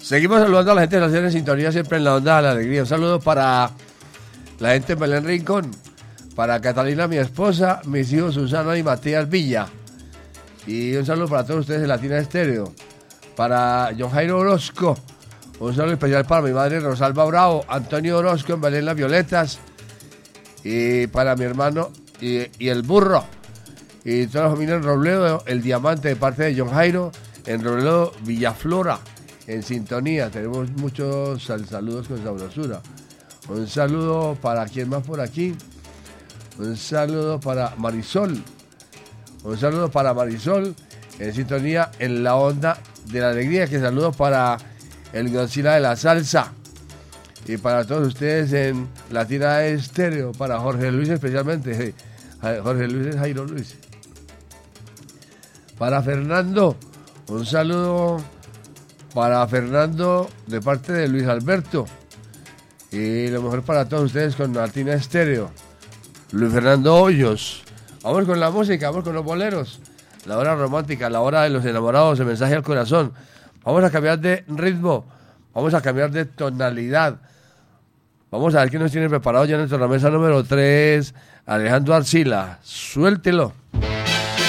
Seguimos saludando a la gente de la serie en sintonía, siempre en la onda de la alegría. Un saludo para la gente de Belén Rincón, para Catalina, mi esposa, mis hijos Susana y Matías Villa. Y un saludo para todos ustedes de Latina Estéreo. Para John Jairo Orozco, un saludo especial para mi madre Rosalba Bravo, Antonio Orozco en Belén Las Violetas. Y para mi hermano y el burro. Y toda la familia en Robledo, el diamante de parte de John Jairo, en Robledo, Villaflora. En sintonía, tenemos muchos saludos con sabrosura. Un saludo para quien más por aquí. Un saludo para Marisol. Un saludo para Marisol en sintonía en la onda de la alegría. Que saludo para el Godzilla de la salsa. Y para todos ustedes en Latina Estéreo. Para Jorge Luis especialmente. Jorge Luis es Jairo Luis. Para Fernando, un saludo para Fernando de parte de Luis Alberto. Y lo mejor para todos ustedes con Latina Estéreo. Luis Fernando Hoyos. Vamos con la música, vamos con los boleros. La hora romántica, la hora de los enamorados, el mensaje al corazón. Vamos a cambiar de ritmo, vamos a cambiar de tonalidad. Vamos a ver qué nos tiene preparado ya en nuestra mesa número 3. Alejandro Arcila, suéltelo.